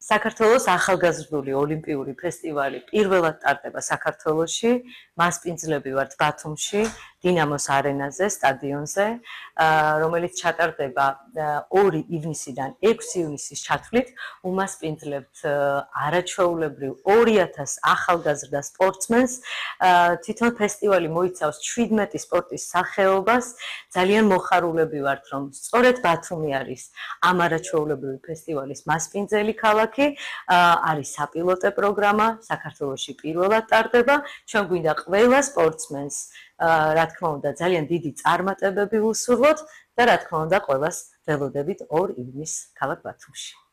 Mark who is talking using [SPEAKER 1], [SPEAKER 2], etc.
[SPEAKER 1] საქართველოს ახალგაზრდული ოლიმპიური ფესტივალი პირველად ტარდება საქართველოში. მას პინძლები ვართ ბათუმში, დინამოს არენაზე, სტადიონზე, რომელიც ჩატარდება 2 ივნისიდან 6 ივნისის ჩათვლით. უმასპინძლებთ არაჩვეულებრივ 2000 ახალგაზრდა სპორტსმენს. თვითონ ფესტივალი მოიცავს 17 სპორტის სახეობას. ძალიან მოხარულები ვართ, რომ სწორედ ბათუმი არის ამ არაჩვეულებრივი ფესტივალის მასპინძელი ქალაქი. არის საპილოტე პროგრამა, საქართველოში პირველად ტარდება. ჩვენ გვინდა ყველა სპორტსმენს, რა თქმა უნდა, ძალიან დიდი წარმატებები ვუსურვოთ და რა თქმა უნდა, ყველას ველოდებით 2 ივნისს ქალაქ ბათუმში.